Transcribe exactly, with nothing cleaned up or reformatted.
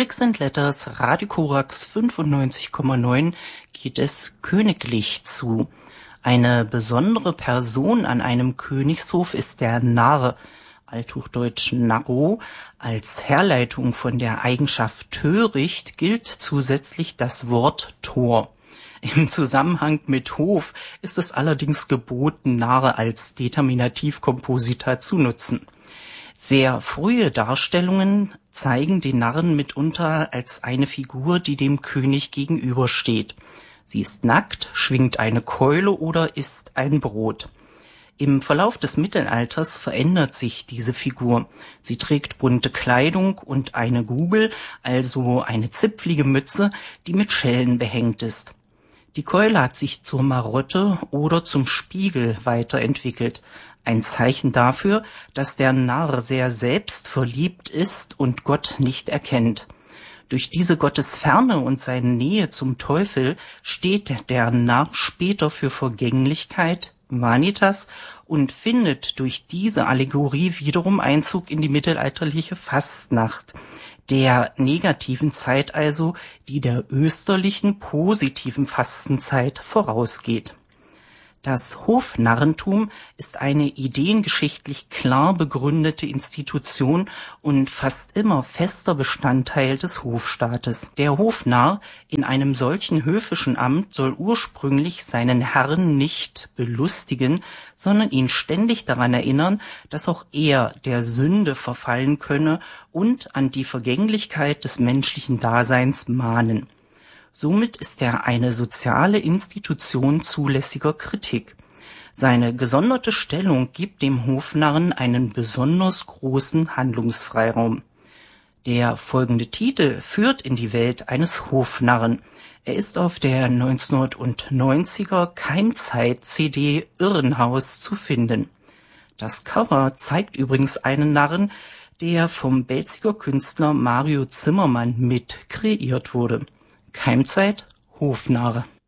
Tricks and Letters, Radio Korax fünfundneunzig Komma neun geht es königlich zu. Eine besondere Person an einem Königshof ist der Narr, althochdeutsch Narro. Als Herleitung von der Eigenschaft töricht gilt zusätzlich das Wort Tor. Im Zusammenhang mit Hof ist es allerdings geboten, Narr als Determinativkomposita zu nutzen. Sehr frühe Darstellungen zeigen den Narren mitunter als eine Figur, die dem König gegenübersteht. Sie ist nackt, schwingt eine Keule oder isst ein Brot. Im Verlauf des Mittelalters verändert sich diese Figur. Sie trägt bunte Kleidung und eine Gugel, also eine zipflige Mütze, die mit Schellen behängt ist. Die Keule hat sich zur Marotte oder zum Spiegel weiterentwickelt. Ein Zeichen dafür, dass der Narr sehr selbstverliebt ist und Gott nicht erkennt. Durch diese Gottesferne und seine Nähe zum Teufel steht der Narr später für Vergänglichkeit, Vanitas, und findet durch diese Allegorie wiederum Einzug in die mittelalterliche Fastnacht, der negativen Zeit also, die der österlichen positiven Fastenzeit vorausgeht. Das Hofnarrentum ist eine ideengeschichtlich klar begründete Institution und fast immer fester Bestandteil des Hofstaates. Der Hofnarr in einem solchen höfischen Amt soll ursprünglich seinen Herrn nicht belustigen, sondern ihn ständig daran erinnern, dass auch er der Sünde verfallen könne und an die Vergänglichkeit des menschlichen Daseins mahnen. Somit ist er eine soziale Institution zulässiger Kritik. Seine gesonderte Stellung gibt dem Hofnarren einen besonders großen Handlungsfreiraum. Der folgende Titel führt in die Welt eines Hofnarren. Er ist auf der neunzehnhundertneunziger Keimzeit-C D Irrenhaus zu finden. Das Cover zeigt übrigens einen Narren, der vom Belziger Künstler Mario Zimmermann mit kreiert wurde. Keimzeit, Hofnarr.